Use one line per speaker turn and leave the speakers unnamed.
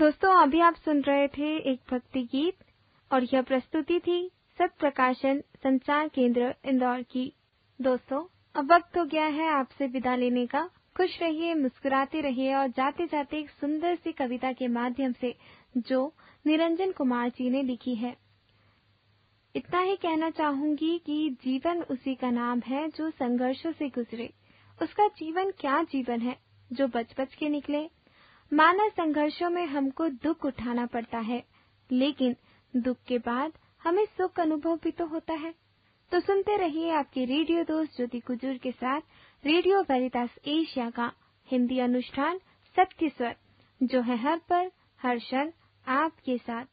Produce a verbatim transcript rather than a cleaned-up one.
दोस्तों अभी आप सुन रहे थे एक भक्ति गीत और यह प्रस्तुति थी सत प्रकाशन संचार केंद्र इंदौर की। दोस्तों अब वक्त हो गया है आपसे विदा लेने का। खुश रहिए, मुस्कुराते रहिए और जाते जाते एक सुंदर सी कविता के माध्यम से जो निरंजन कुमार जी ने लिखी है। इतना ही कहना चाहूंगी कि जीवन उसी का नाम है जो संघर्षों से गुजरे। उसका जीवन क्या जीवन है जो बच बच के निकले। मानव संघर्षों में हमको दुख उठाना पड़ता है, लेकिन दुख के बाद हमें सुख अनुभव भी तो होता है। तो सुनते रहिए आपके रेडियो दोस्त ज्योति कुजूर के साथ रेडियो वेरितास एशिया का हिंदी अनुष्ठान सत्य स्वर, जो है हर पल हर क्षण आपके साथ।